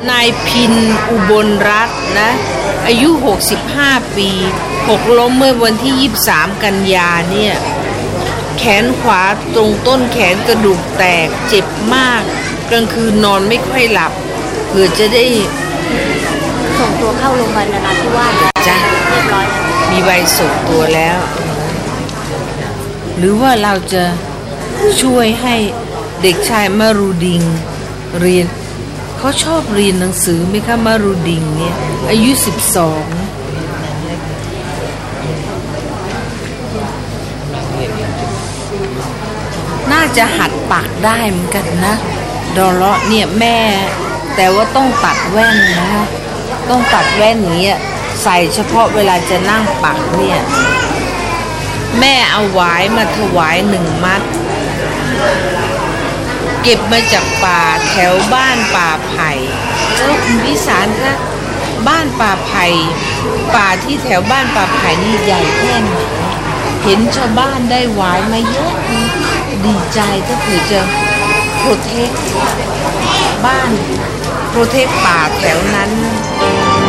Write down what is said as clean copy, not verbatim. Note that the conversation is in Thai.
นายพินอุบลรัตน์นะอายุ65ปีหกล้มเมื่อวันที่23กันยาเนี่ยแขนขวาตรงต้นแขนกระดูกแตกเจ็บมากกลางคืนนอนไม่ค่อยหลับเพื่อจะได้ส่งตัวเข้าโรงพยาบาลนราธิวาสจ้ะเรียบร้อยแล้วมีใบส่งตัวแล้วหรือว่าเราจะช่วยให้เด็กชายมารูดิงเรียนเขาชอบเรียนหนังสือไหมคะมารูดิงเนี่ยอายุ12น่าจะหัดปักได้เหมือนกันนะดอลเลาะเนี่ยแม่แต่ว่าต้องตัดแว่นนะต้องตัดแว่นอย่างเงี้ยใส่เฉพาะเวลาจะนั่งปักเนี่ยแม่เอาหวายมาถวาย1 มัดเก็บมาจากป่าแถวบ้านป่าไผ่แล้วคุณพิสารคะบ้านป่าไผ่ป่าที่แถวบ้านป่าไผ่นี่ใหญ่แค่ไหนเห็นชาวบ้านได้หวายมาเยอะดีใจก็คือจะโปรเทคบ้านโปรเทคป่าแถวนั้น